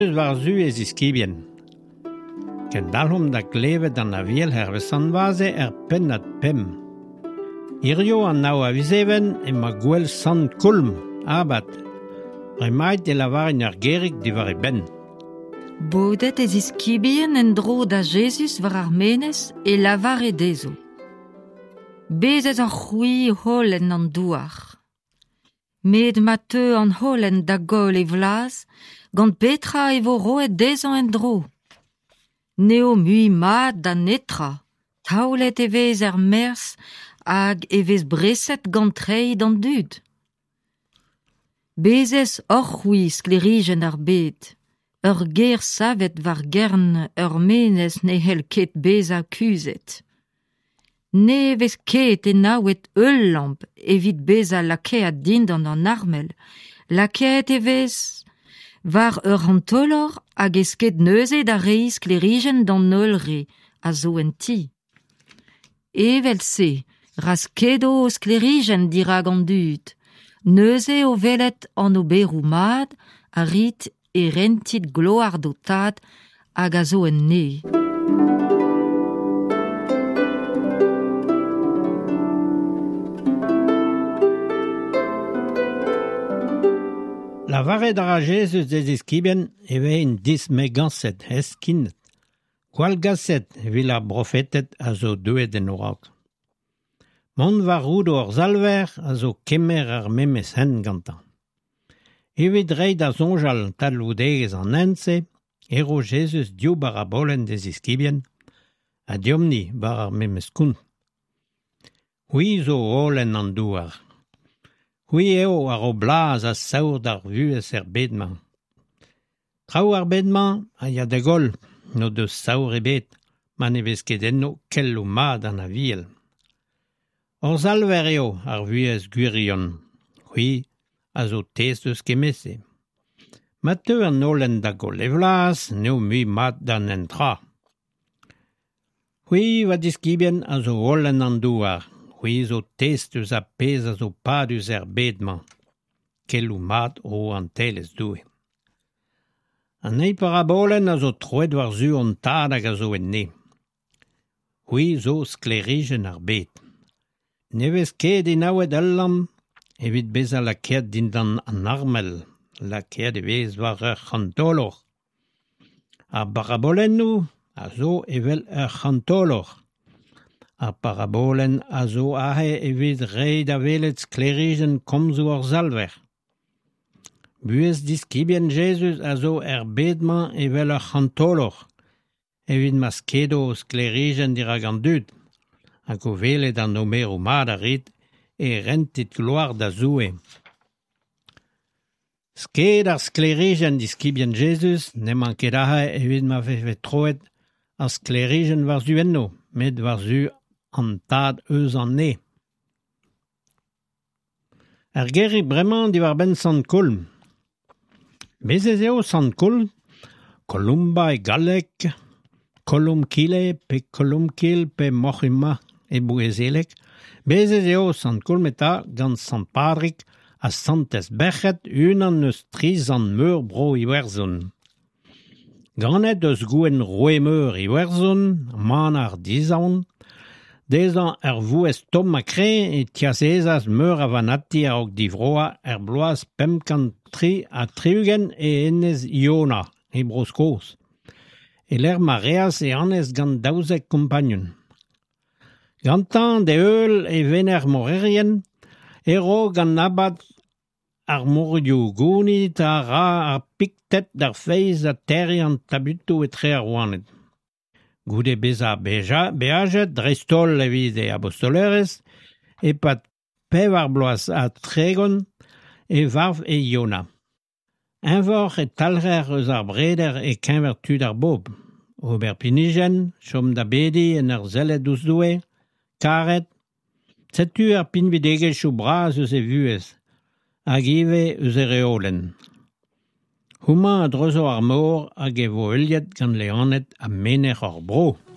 war zu es iskibien. Ken dalhom da klevet an a viel hervesan vase pennat pem. Irio an nau aviseven e ma gwell san kulm, abat. Remait de lavarin ar gerig di var e ben. Boudet ez iskibien en dro da Jesus war ar menez e lavar e dezo. Bezet ar c'hwi holen an douar. Med ma teu an holen da gol e vlas, gant petra e vo roet dezan en dro. Neo mui mat da netra, taoulet e vez er mers hag e vez breset gant treid an dud. Bezes or c'hwi sklerijen ar bet. Ur ger savet var gern ur menez ne hel ket beza kuzet. Ne vez ket e naouet lamp evit beza lakeat dindan an armel, lakeat e vez var ur hantolor hag esket neuzet a reiz sklerijen dan nolre a zo en ti. Evel se, ras kedo sklerijen dirag an dud, neuze o velet an oberou mad a rit e rentit gloar do tad hag a zo en ne. Lavaret ar a Jesus des iskibien eve en dis me ganset eskinnet. Kwal gaset vil ar brofetet a zo deuet en orak. Mont var roud or zalver a zo kemer ar memes hen gantan. Evit reid a zonjal tal loudegez an ense, ero Jesus dio bar a bolen des iskibien, a diomni bar ar memes koun. Hui zo holen an douar. Hui eo ar o blaz a saour d'ar vuez bedman. Traoù ar bedman a ya de gol, no deus saour e bet, ma ne vez ket enno kello mad an a viel. Or zalver eo ar vuez gwirion, hui a zo test eus kemese. Ma teu an holen da gol e vlas, neo mui mat dan en tra. Hui va diskibien a zo holen an douar. Hui zo test eus a pez a zo pad eus bedman. Kello mat o an teles doue. An ei parabolen a zo troet war zu an tad hag a zo en ne. Hui zo sklerijen ar bet. Nevez ket e naouet allam, evit bez a laket dindan an armel, laket e vez war ur c'hantolor. Ar parabolen nou, a zo evel ur c'hantolor. Ar parabolen a zo ahe evit reid a velet sklerijen komzo ar zalver. Buez diskibien Jesus a zo bedman evel ur c'hantolor, evit maskedo sklerijen dirag an dud, hag o velet an omero mad a rit e rentit gloar da zoue. Sket ar sklerijen diskibien Jesus, ne manket ahe evit ma vevet troet ar sklerijen war zu enno, met war zu an tad eus an ne. Er gerig bremañ di war ben sant kolm. Bezez eo sant kolm, kolumba e galek, kolum kile pe kolum kil pe mochima e bouezelek. Bezez eo sant kolm eta gant sant Padrik a santes bechet unan eus triz an meur bro i werzon. Ganet eus gouen roe meur i werzon, man ar dizaon, dezan vouez tom a kre e tiazezaz meur a vanati a ok divroa bloaz pemkant tri a triugen e enez iona e broskos. E l'er mareas e anez gant daouzek kompagnon. Gantan de eul e vener morerien, ero gant nabat ar mordio gouni ta ra ar piktet d'ar feiz a terri an tabuto e tre ar oanet. Goude beza beajet, drestol evit e apostolerez, e pat pev ar bloaz a tregon e varv e iona. Envor e talrer eus ar breder e kenvertud ar bob. Ober pinigen, chom da bedi en ar zellet ouz doue, karet, setu ar pinvidege chou braz eus e vuez, hag ive eus e reolen. Houmañ a dreuzo ar mor hag e vo euliet gant leanet a mener ar bro.